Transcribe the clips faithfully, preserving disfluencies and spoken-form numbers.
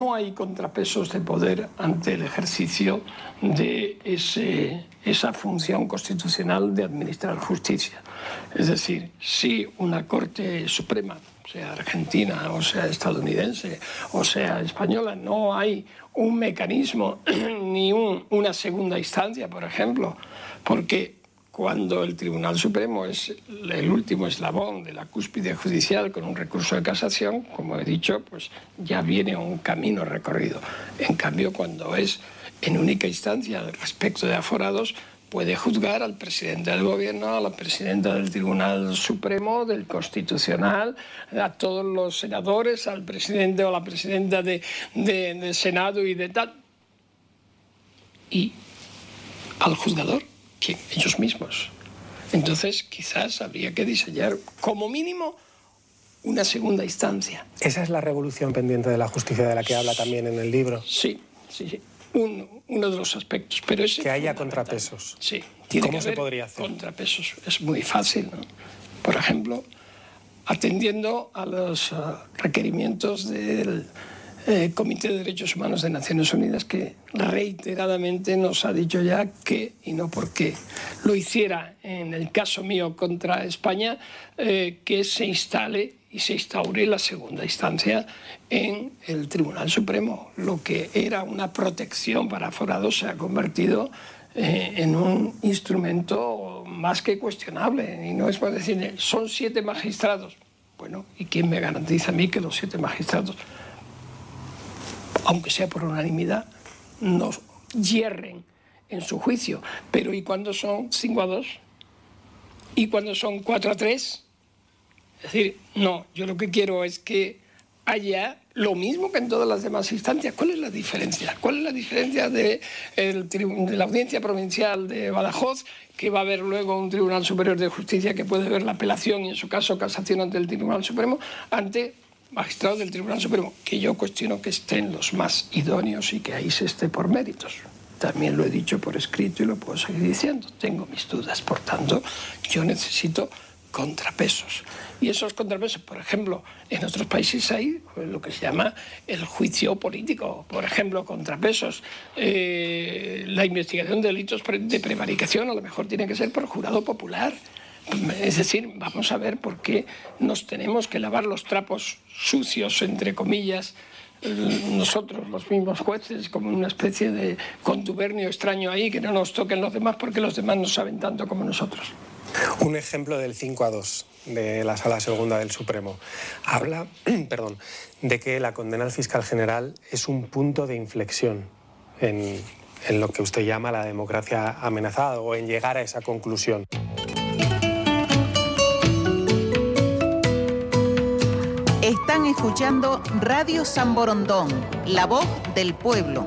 No hay contrapesos de poder ante el ejercicio de ese, esa función constitucional de administrar justicia. Es decir, si una Corte Suprema, sea argentina o sea estadounidense o sea española, no hay un mecanismo ni un, una segunda instancia, por ejemplo, porque cuando el Tribunal Supremo es el último eslabón de la cúspide judicial con un recurso de casación, como he dicho, pues ya viene un camino recorrido. En cambio, cuando es en única instancia respecto de aforados, puede juzgar al presidente del Gobierno, a la presidenta del Tribunal Supremo, del Constitucional, a todos los senadores, al presidente o la presidenta de, de, del Senado y de tal, y al juzgador. ¿Quién? Ellos mismos. Entonces, quizás habría que diseñar, como mínimo, una segunda instancia. Esa es la revolución pendiente de la justicia de la que habla también en el libro. Sí, sí, sí. Un, uno de los aspectos. Pero ese que haya contrapesos. Sí. Tiene ¿Cómo que se haber podría hacer? Contrapesos. Es muy fácil, ¿no? Por ejemplo, atendiendo a los uh, requerimientos del Eh, Comité de Derechos Humanos de Naciones Unidas, que reiteradamente nos ha dicho ya que, y no porque lo hiciera en el caso mío contra España, eh, que se instale y se instaure la segunda instancia en el Tribunal Supremo. Lo que era una protección para aforados se ha convertido eh, en un instrumento más que cuestionable. Y no es por decir, son siete magistrados. Bueno, ¿y quién me garantiza a mí que los siete magistrados, aunque sea por unanimidad, no hierren en su juicio? Pero ¿y cuando son cinco a dos? ¿Y cuando son cuatro a tres? Es decir, no, yo lo que quiero es que haya lo mismo que en todas las demás instancias. ¿Cuál es la diferencia? ¿Cuál es la diferencia de, el, de la Audiencia Provincial de Badajoz, que va a haber luego un Tribunal Superior de Justicia que puede ver la apelación y en su caso casación ante el Tribunal Supremo, ante magistrados del Tribunal Supremo, que yo cuestiono que estén los más idóneos y que ahí se esté por méritos? También lo he dicho por escrito y lo puedo seguir diciendo. Tengo mis dudas, por tanto, yo necesito contrapesos. Y esos contrapesos, por ejemplo, en otros países hay lo que se llama el juicio político, por ejemplo, contrapesos. Eh, la investigación de delitos de prevaricación a lo mejor tiene que ser por jurado popular. Es decir, vamos a ver por qué nos tenemos que lavar los trapos sucios, entre comillas, nosotros, los mismos jueces, como una especie de contubernio extraño ahí, que no nos toquen los demás porque los demás no saben tanto como nosotros. Un ejemplo del cinco a dos de la Sala Segunda del Supremo. Habla, perdón, de que la condena al fiscal general es un punto de inflexión en, en lo que usted llama la democracia amenazada, o en llegar a esa conclusión. Están escuchando Radio San Borondón, la voz del pueblo.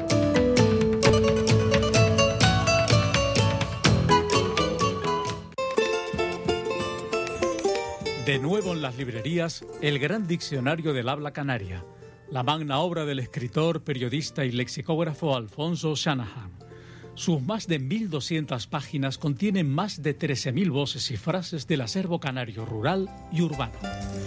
De nuevo en las librerías, el gran diccionario del habla canaria, la magna obra del escritor, periodista y lexicógrafo Alfonso Shanahan. Sus más de mil doscientas páginas contienen más de trece mil voces y frases del acervo canario rural y urbano.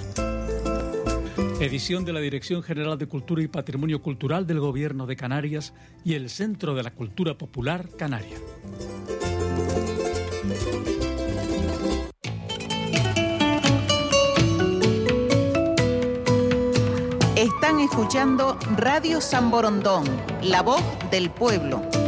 Edición de la Dirección General de Cultura y Patrimonio Cultural del Gobierno de Canarias y el Centro de la Cultura Popular Canaria. Están escuchando Radio San Borondón, la voz del pueblo.